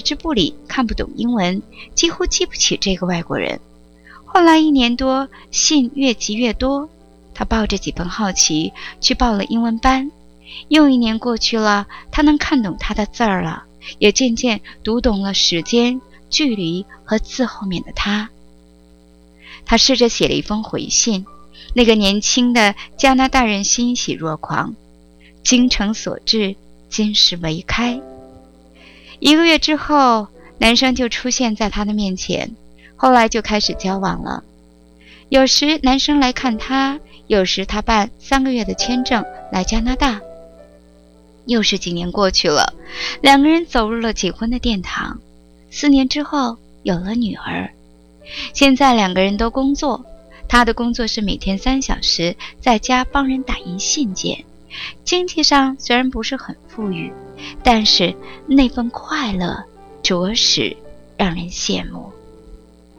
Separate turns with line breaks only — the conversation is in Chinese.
置不理，看不懂英文，几乎记不起这个外国人。后来1年多，信越积越多，他抱着几分好奇去报了英文班。又1年过去了，他能看懂他的字儿了，也渐渐读懂了时间、距离和字后面的他。他试着写了一封回信，那个年轻的加拿大人欣喜若狂，精诚所至，金石为开。1个月之后，男生就出现在他的面前，后来就开始交往了。有时男生来看他，有时他办3个月的签证来加拿大。又是几年过去了，2个人走入了结婚的殿堂。4年之后，有了女儿。现在2个人都工作，他的工作是每天3小时在家帮人打印信件，经济上虽然不是很富裕，但是那份快乐着实让人羡慕。